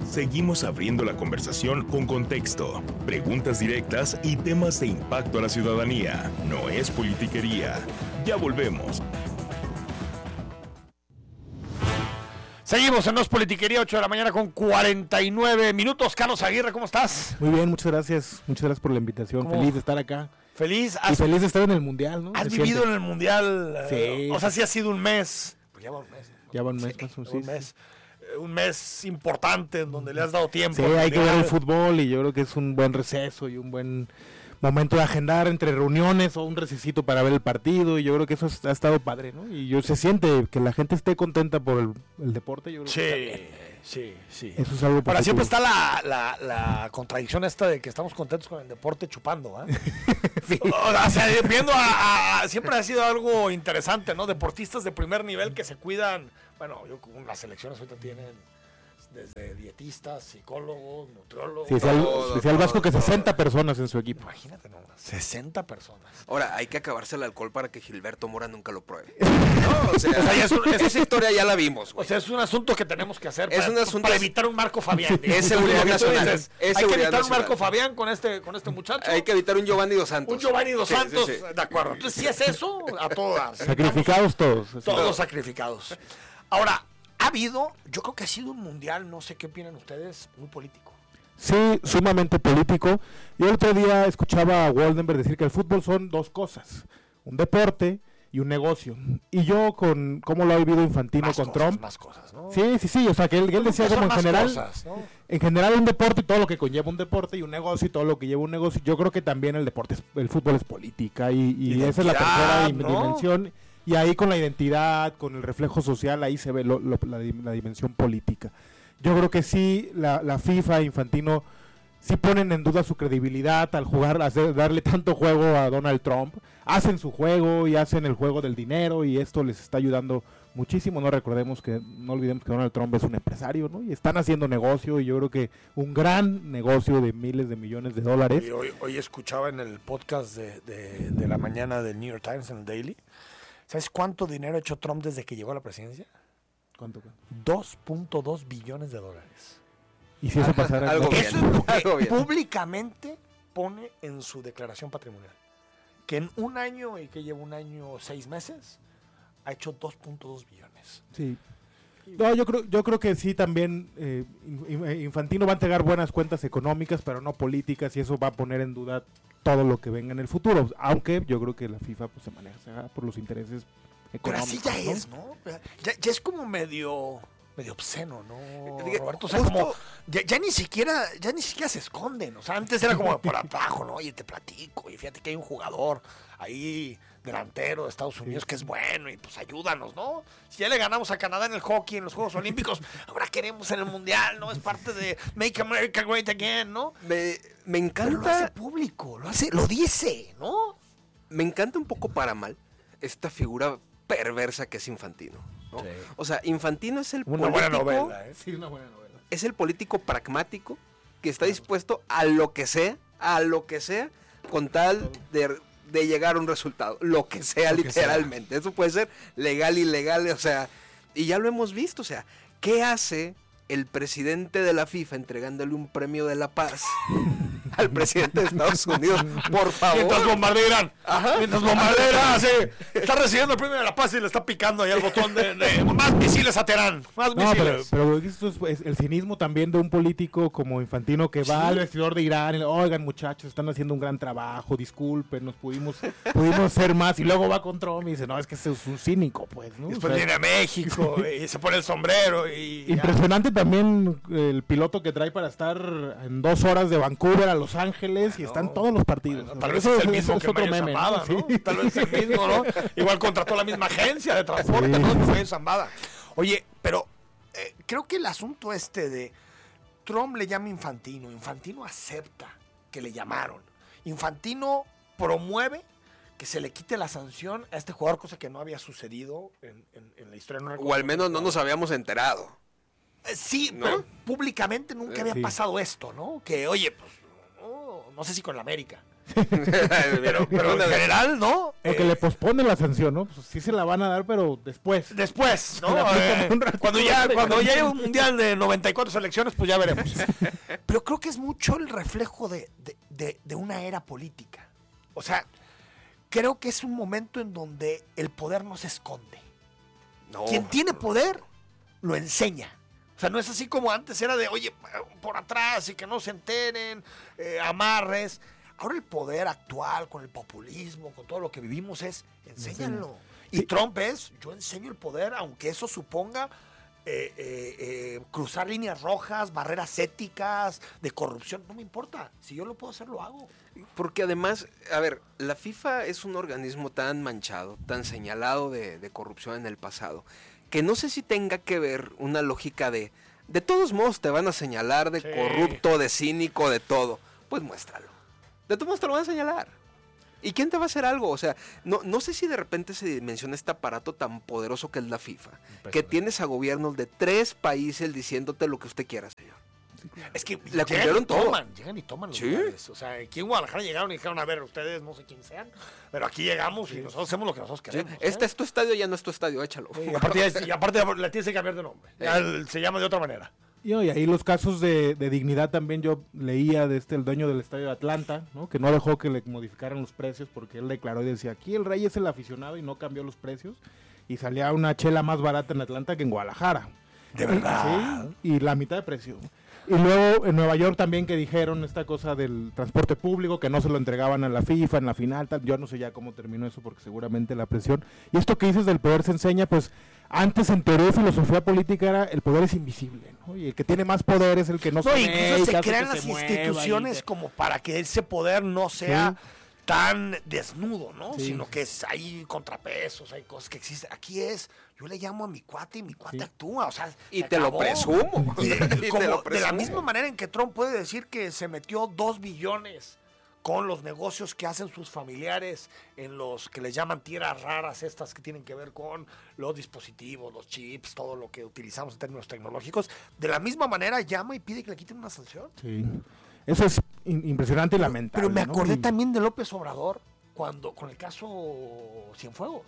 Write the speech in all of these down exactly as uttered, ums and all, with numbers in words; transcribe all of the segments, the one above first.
Seguimos abriendo la conversación con contexto, preguntas directas y temas de impacto a la ciudadanía. No es politiquería. Ya volvemos. Seguimos en No es Politiquería, ocho de la mañana con cuarenta y nueve minutos. Carlos Aguirre, ¿cómo estás? Muy bien, muchas gracias. Muchas gracias por la invitación. ¿Cómo? Feliz de estar acá. Feliz. Y feliz de estar en el Mundial, ¿no? ¿Has vivido en el Mundial? Sí. O sea, sí ha sido un mes. Pues ya va un mes. ¿no? Ya va un mes, sí, más o menos. Un Sí, mes. sí. Un mes importante en donde le has dado tiempo. Sí, hay que ver el fútbol y yo creo que es un buen receso y un buen momento de agendar entre reuniones o un recesito para ver el partido, y yo creo que eso ha estado padre, ¿no? Y yo se siente que la gente esté contenta por el, el deporte, yo creo sí, que sí, sí. eso es algo positivo. Ahora siempre está la, la, la contradicción esta de que estamos contentos con el deporte chupando, ¿eh? Sí. O sea, viendo a, a, siempre ha sido algo interesante, ¿no? Deportistas de primer nivel que se cuidan, bueno, yo con las selecciones ahorita tienen desde dietistas, psicólogos, nutriólogos. Sí, decía el, decía el Vasco que sesenta personas en su equipo. Imagínate nomás, sesenta personas. Ahora, hay que acabarse el alcohol para que Gilberto Mora nunca lo pruebe. No, o sea, o sea ya es un, esa historia ya la vimos, güey. O sea, es un asunto que tenemos que hacer es para, un asunto para evitar un Marco Fabián. Es seguridad nacional. Dices, es hay que evitar nacional. un Marco Fabián con este, con este muchacho. Hay que evitar un Giovanni Dos Santos. Un Giovanni Dos sí, Santos, sí, sí. de acuerdo. Entonces, si es eso, a todas. Sacrificados todos. Todos todos sacrificados. Ahora, ha habido, yo creo que ha sido un mundial, no sé qué opinan ustedes, muy político. Sí, sumamente político. Yo el otro día escuchaba a Waldenberg decir que el fútbol son dos cosas, un deporte y un negocio. Y yo, con cómo lo ha vivido Infantino más con cosas, Trump. Más cosas, ¿no? Sí, sí, sí, o sea, que él, él decía como en general, cosas, ¿no? en general un deporte y todo lo que conlleva un deporte, y un negocio y todo lo que lleva un negocio. Yo creo que también el deporte, es, el fútbol es política, y, y esa es la tercera ¿no? dimensión. Y ahí con la identidad, con el reflejo social, ahí se ve lo, lo, la, la dimensión política. Yo creo que sí, la, la FIFA, Infantino, sí ponen en duda su credibilidad al jugar, hacer, darle tanto juego a Donald Trump. Hacen su juego y hacen el juego del dinero, y esto les está ayudando muchísimo. No recordemos que, no olvidemos que Donald Trump es un empresario, ¿no? Y están haciendo negocio, y yo creo que un gran negocio de miles de millones de dólares. Y hoy, hoy escuchaba en el podcast de, de, de la mañana del New York Times, en el Daily. ¿Sabes cuánto dinero ha hecho Trump desde que llegó a la presidencia? ¿Cuánto? dos punto dos billones de dólares. Y si eso pasara... Algo bien, eso es lo que algo bien. Públicamente pone en su declaración patrimonial. Que en un año, y que lleva un año seis meses, ha hecho dos punto dos billones. Sí. No, yo creo, yo creo que sí también eh, Infantino va a entregar buenas cuentas económicas, pero no políticas, y eso va a poner en duda todo lo que venga en el futuro, aunque yo creo que la FIFA pues, se maneja por los intereses económicos. Pero así ya ¿no? es, ¿no? Ya, ya es como medio medio obsceno, ¿no, Diga, Roberto? O sea, justo, como ya, ya ni siquiera ya ni siquiera se esconden. O sea, antes era como por abajo, ¿no? Oye, te platico, y fíjate que hay un jugador ahí delantero de Estados Unidos sí. que es bueno, y pues ayúdanos, ¿no? Si ya le ganamos a Canadá en el hockey, en los Juegos Olímpicos, ahora queremos en el Mundial, ¿no? Es parte de Make America Great Again, ¿no? Me, me encanta... Pero lo hace público, lo hace, lo dice, ¿no? Me encanta un poco para mal esta figura perversa que es Infantino, ¿no? Sí. O sea, Infantino es el una político... Buena novela, ¿eh? Sí, una buena novela. Es el político pragmático que está dispuesto a lo que sea, a lo que sea, con tal de... de llegar a un resultado, lo que sea, lo literalmente. Que sea. Eso puede ser legal, ilegal, o sea, y ya lo hemos visto, o sea, ¿qué hace el presidente de la FIFA entregándole un premio de la paz al presidente de Estados Unidos? Por favor. Mientras bombardean, Ajá. mientras bombardean, sí, está recibiendo el premio de la paz y le está picando ahí el botón de, de más misiles a Teherán, más no, misiles. Pero, pero esto es el cinismo también de un político como Infantino que va sí. al vestidor de Irán y le, oigan muchachos, están haciendo un gran trabajo, disculpen, nos pudimos, pudimos ser más, y luego va con Trump y dice, no, es que ese es un cínico, pues, ¿no? Después o sea, viene a México y se pone el sombrero y... Impresionante ya. También el piloto que trae para estar en dos horas de Vancouver a Los Ángeles, bueno, y están todos los partidos. Bueno, tal vez es el mismo es que Mario meme, Zambada, ¿no? Sí. Tal vez es el mismo, ¿no? Igual contrató la misma agencia de transporte, sí. ¿no? Que fue en Zambada. Oye, pero eh, creo que el asunto este de Trump le llama Infantino, Infantino acepta que le llamaron. Infantino promueve que se le quite la sanción a este jugador, cosa que no había sucedido en, en, en la historia. No o al menos no nos habíamos enterado. Eh, sí, ¿no? Pero públicamente nunca había sí. pasado esto, ¿no? Que, oye, pues, no, no sé si con la América, pero, pero en general, ¿no? O que eh, le posponen la sanción, ¿no? Pues sí se la van a dar, pero después. Después, ¿no? Eh, cuando ya cuando ya haya un mundial de noventa y cuatro selecciones, pues ya veremos. Pero creo que es mucho el reflejo de, de, de, de una era política. O sea, creo que es un momento en donde el poder no se esconde. No, Quien tiene no. poder, lo enseña. O sea, no es así como antes era de, oye, por atrás y que no se enteren, eh, amarres. Ahora el poder actual, con el populismo, con todo lo que vivimos, es enséñalo. Y Sí. Trump es, yo enseño el poder, aunque eso suponga eh, eh, eh, cruzar líneas rojas, barreras éticas, de corrupción, no me importa. Si yo lo puedo hacer, lo hago. Porque además, a ver, la FIFA es un organismo tan manchado, tan señalado de, de corrupción en el pasado, que no sé si tenga que ver una lógica de, de todos modos te van a señalar de Sí. corrupto, de cínico, de todo. Pues muéstralo. De todos modos te lo van a señalar. ¿Y quién te va a hacer algo? O sea, no, no sé si de repente se dimensiona este aparato tan poderoso que es la FIFA, que tienes a gobiernos de tres países diciéndote lo que usted quiera, señor. Es que La llegan cumplieron y todo. toman, llegan y toman los Sí. lugares. O sea, aquí en Guadalajara llegaron y dijeron, a ver, ustedes no sé quién sean, pero aquí llegamos y nosotros hacemos lo que nosotros Sí, queremos. ¿eh? Este es tu estadio, ya no es tu estadio, échalo. Y aparte, ya- y aparte le tienes que cambiar de nombre. Ya el- se llama de otra manera. Y, y ahí los casos de, de dignidad también yo leía de este el dueño del estadio de Atlanta, ¿no? Que no dejó que le modificaran los precios porque él declaró y decía, aquí el rey es el aficionado y no cambió los precios. Y salía una chela más barata en Atlanta que en Guadalajara. De verdad. Sí, y la mitad de precio. Y luego en Nueva York también que dijeron esta cosa del transporte público, que no se lo entregaban a la FIFA en la final, tal. Yo no sé ya cómo terminó eso porque seguramente la presión. Y esto que dices del poder se enseña, pues antes en teoría de filosofía política era el poder es invisible, ¿no? Y el que tiene más poder es el que no, No, se incluso ve, se que hace crean que las se mueva instituciones y- como para que ese poder no sea tan desnudo, ¿no? Sí. Sino que es, hay contrapesos, hay cosas que existen. Aquí es, yo le llamo a mi cuate y mi cuate Sí. actúa, o sea, Y se te lo acabó. presumo. Y de, Y te como- lo de la presumo. misma manera en que Trump puede decir que se metió dos billones con los negocios que hacen sus familiares en los que les llaman tierras raras, estas que tienen que ver con los dispositivos, los chips, todo lo que utilizamos en términos tecnológicos, de la misma manera llama y pide que le quiten una sanción. Sí. Eso es in- impresionante y lamentable. Pero me ¿no? acordé Y- también de López Obrador cuando con el caso Cienfuegos.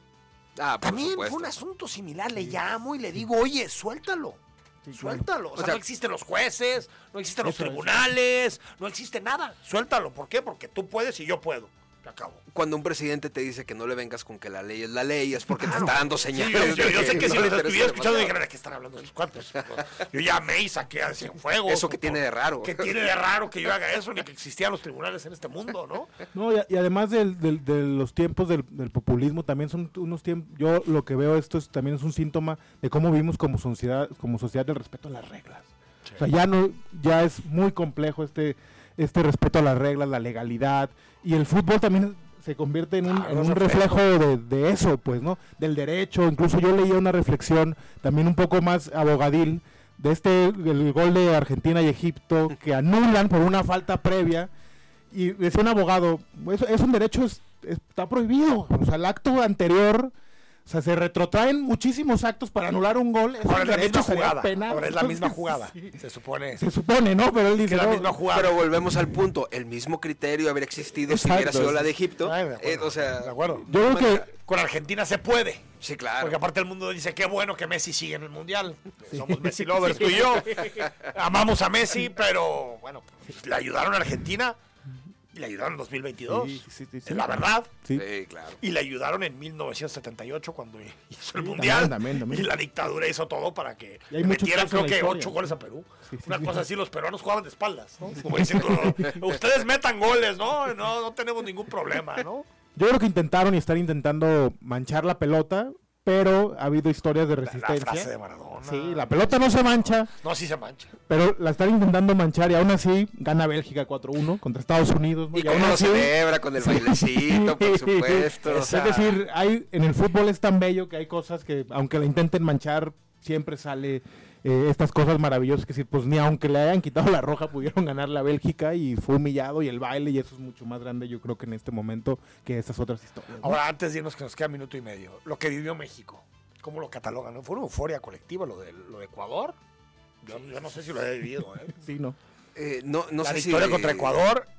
Ah, por También supuesto. fue un asunto similar. Le llamo y le digo, oye, suéltalo. Sí, claro. Suéltalo. O, O sea, sea, no existen los jueces, no existen los eso es. tribunales, no existe nada. Suéltalo. ¿Por qué? Porque tú puedes y yo puedo. Se acabó. Cuando un presidente te dice que no le vengas con que la ley es la ley, es porque Claro. te está dando Sí, señales. yo, yo- yo de sé que si no les le estuviera interesa escuchando, demasiado. dijeran, ¿de qué están hablando estos cuates? Yo llamé y saqué a Cienfuegos. Eso que tiene de raro. ¿Qué tiene de raro que yo haga eso? Ni que existieran los tribunales en este mundo, ¿no? No, y, y además del- del- de los tiempos del, del populismo, también son unos tiempos, yo lo que veo esto es, también es un síntoma de cómo vivimos como sociedad, como sociedad del respeto a las reglas. O sea, ya no, ya es muy complejo este, este respeto a las reglas, la legalidad, y el fútbol también se convierte en un, Claro, en es un reflejo de, de eso, pues, ¿no? Del derecho. Incluso yo leía una reflexión también un poco más abogadil de este, el gol de Argentina y Egipto, que anulan por una falta previa, y decía un abogado, es, es un derecho, es- está prohibido, o sea, el acto anterior, o sea, se retrotraen muchísimos actos para anular un gol, es Ahora un es la derecho, misma sería jugada. penal. Ahora es la misma Entonces, jugada. sí. Se supone Se supone, ¿no? Pero él que dice, es la no, misma jugada. Pero volvemos al punto, el mismo criterio habría existido si Exacto, hubiera sido sí. la de Egipto. Ay, de acuerdo, Eh, o sea, de acuerdo. yo creo que Con Argentina se puede. sí, claro. Porque aparte el mundo dice, qué bueno que Messi sigue en el Mundial. Somos Messi lovers, tú y yo. Amamos a Messi, pero bueno, pues, le ayudaron a Argentina y le ayudaron en dos mil veintidós. Sí, sí, sí, sí. Es la verdad. sí. Sí, claro. Y le ayudaron en mil novecientos setenta y ocho cuando hizo el Sí, Mundial. también, también, también. Y la dictadura hizo todo para que Y hay le muchos metieran casos creo en la que historia. ocho goles a Perú. Sí, sí, Una sí. cosa así, los peruanos jugaban de espaldas, ¿no? Como diciendo, ustedes metan goles, ¿no? No, no tenemos ningún problema, ¿no? Yo creo que intentaron y están intentando manchar la pelota, pero ha habido historias de La, la resistencia. frase de Maradona. Sí, la pelota no se mancha, No, sí se mancha. pero la están intentando manchar y aún así gana Bélgica cuatro uno contra Estados Unidos, ¿no? Y Y aún cómo lo así- celebra con el bailecito, por supuesto. Es- o sea, Es decir, hay, en el fútbol es tan bello que hay cosas que, aunque la intenten manchar, siempre sale eh, estas cosas maravillosas que decir, pues ni aunque le hayan quitado la roja pudieron ganar la Bélgica y fue humillado y el baile y eso es mucho más grande yo creo que en este momento que estas otras historias, ¿no? Ahora, antes de irnos, que nos queda minuto y medio, lo que vivió México, ¿cómo lo catalogan? ¿No? Fue una euforia colectiva lo de, lo de Ecuador. Yo, yo no sé si lo he vivido, ¿eh? Sí, ¿no? eh, no, no la sé si- victoria contra Ecuador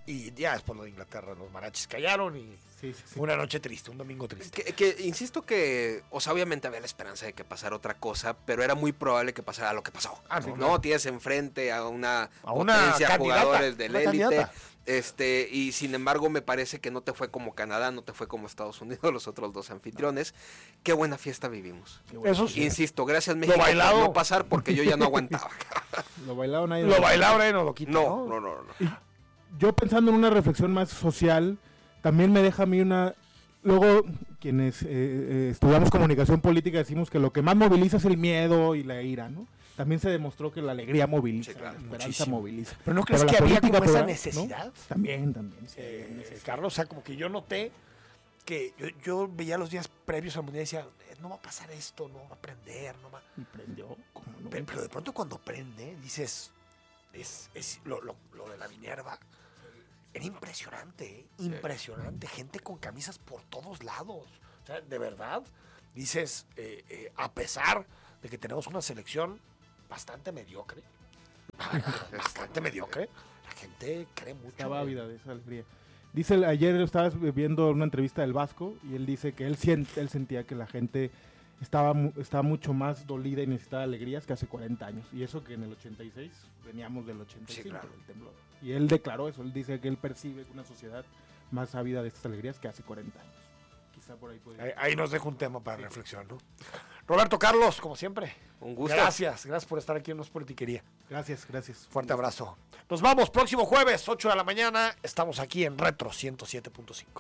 y ya después lo de Inglaterra, los mariachis callaron y Sí, sí, sí. una noche triste, un domingo triste. Que, que insisto que, o sea, obviamente había la esperanza de que pasara otra cosa, pero era muy probable que pasara lo que pasó. Ah, no, ¿no? claro. Tienes enfrente a una A una potencia, candidata, jugadores de una élite, candidata. este, y sin embargo me parece que no te fue como Canadá, no te fue como Estados Unidos, los otros dos anfitriones. Qué buena fiesta vivimos. Eso sí. Insisto, gracias México bailado. por no pasar porque yo ya no aguantaba. Lo bailado nadie. Lo bailaron y no lo quita. No, no, no, no. Yo pensando en una reflexión más social, también me deja a mí una... Luego, quienes eh, eh, estudiamos comunicación política decimos que lo que más moviliza es el miedo y la ira, ¿no? También se demostró que la alegría moviliza, Sí, claro, la esperanza muchísimo. moviliza. Pero ¿no crees la que había política, como esa ¿no? necesidad? También, también. Sí, Eh, Carlos, o sea, como que yo noté que yo, yo veía los días previos al mundial y decía, "Eh, no va a pasar esto, no va a prender, no va... Y prendió, ¿cómo no? Pero, pero de pronto cuando prende, dices, es, es lo, lo, lo de la Minerva. Era impresionante, ¿eh? Impresionante. Gente con camisas por todos lados. O sea, de verdad, dices, eh, eh, a pesar de que tenemos una selección bastante mediocre, bastante mediocre, la gente cree mucho. Estaba ¿eh? ávida de esa alegría. Dice, ayer estabas viendo una entrevista del Vasco y él dice que él, siente, él sentía que la gente estaba, mu- estaba mucho más dolida y necesitaba alegrías que hace cuarenta años. Y eso que en el ochenta y seis veníamos del ochenta y cinco, Sí, claro. del temblor. Y él declaró eso, él dice que él percibe una sociedad más ávida de estas alegrías que hace cuarenta años. Quizá por ahí puede... Ahí, ahí nos deja un tema para reflexión, ¿no? Roberto Carlos, como siempre. Un gusto. Gracias, gracias por estar aquí en Nos Politiquería. Gracias, gracias. Fuerte abrazo. Nos vamos próximo jueves, ocho de la mañana. Estamos aquí en Retro ciento siete punto cinco.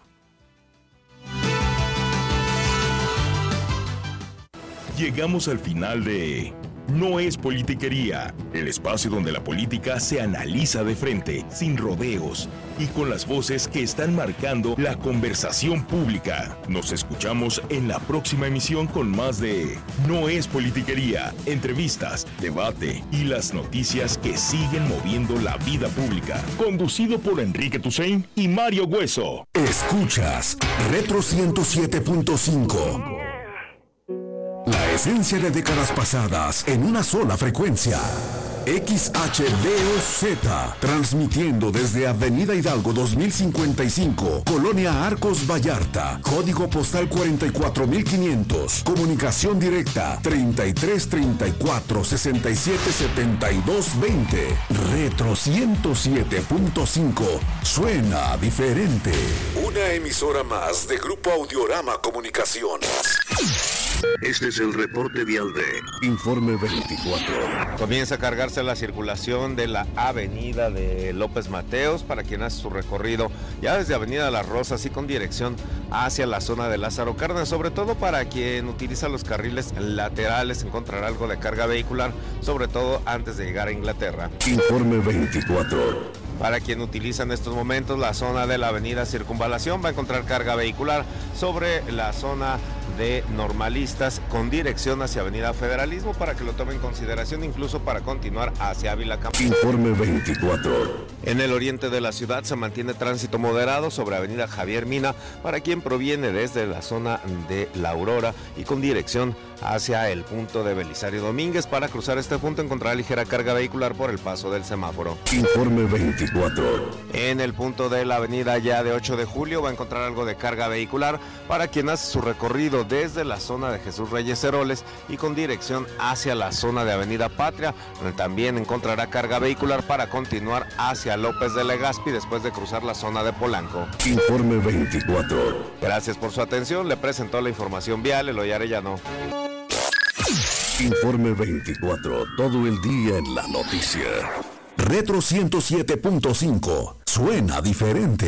Llegamos al final de No es Politiquería, el espacio donde la política se analiza de frente, sin rodeos y con las voces que están marcando la conversación pública. Nos escuchamos en la próxima emisión con más de No es Politiquería, entrevistas, debate y las noticias que siguen moviendo la vida pública. Conducido por Enrique Tusein y Mario Hueso. Escuchas Retro ciento siete punto cinco. La esencia de décadas pasadas en una sola frecuencia. X H D O Z, transmitiendo desde Avenida Hidalgo dos mil cincuenta y cinco, Colonia Arcos Vallarta, código postal cuarenta y cuatro mil quinientos, comunicación directa treinta y tres treinta y cuatro sesenta y siete setenta y dos veinte. Retro ciento siete punto cinco, suena diferente. Una emisora más de Grupo Audiorama Comunicaciones. Este es el reporte vial de Informe veinticuatro. Comienza a cargarse la circulación de la avenida de López Mateos para quien hace su recorrido ya desde Avenida Las Rosas y con dirección hacia la zona de Lázaro Cárdenas, sobre todo para quien utiliza los carriles laterales, encontrará algo de carga vehicular, sobre todo antes de llegar a Inglaterra. Informe veinticuatro. Para quien utiliza en estos momentos la zona de la avenida Circunvalación, va a encontrar carga vehicular sobre la zona de Normalistas con dirección hacia Avenida Federalismo para que lo tome en consideración, incluso para continuar hacia Ávila Campos. Informe veinticuatro. En el oriente de la ciudad se mantiene tránsito moderado sobre Avenida Javier Mina para quien proviene desde la zona de La Aurora y con dirección hacia el punto de Belisario Domínguez. Para cruzar este punto encontrará ligera carga vehicular por el paso del semáforo. Informe veinticuatro. En el punto de la avenida ya de ocho de julio va a encontrar algo de carga vehicular para quien hace su recorrido desde la zona de Jesús Reyes Heroles y con dirección hacia la zona de Avenida Patria, donde también encontrará carga vehicular para continuar hacia López de Legazpi después de cruzar la zona de Polanco. Informe veinticuatro. Gracias por su atención, le presentó la información vial Eloy Arellano. Informe veinticuatro, todo el día en la noticia. Retro ciento siete punto cinco, suena diferente.